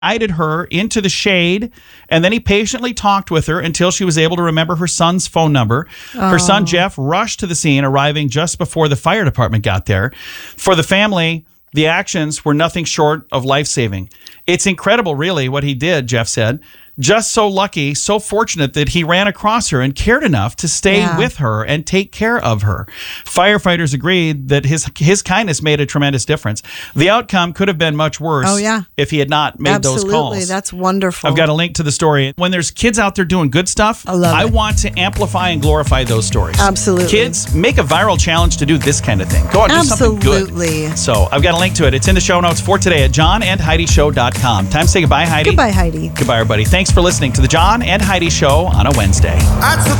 guided her into the shade, and then he patiently talked with her until she was able to remember her son's phone number. Her son, Jeff, rushed to the scene, arriving just before the fire department got there. For the family, the actions were nothing short of life-saving. It's incredible, really, what he did, Jeff said. Just so lucky, so fortunate that he ran across her and cared enough to stay with her and take care of her. Firefighters agreed that his kindness made a tremendous difference. The outcome could have been much worse if he had not made those calls. Absolutely, that's wonderful. I've got a link to the story. When there's kids out there doing good stuff, I want to amplify and glorify those stories. Absolutely. Kids, make a viral challenge to do this kind of thing. Go on, do something good. Absolutely. So I've got a link to it. It's in the show notes for today at johnandheidishow.com. Time to say goodbye, Heidi. Goodbye, Heidi. Goodbye, everybody. Thanks for listening to the John and Heidi Show on a Wednesday.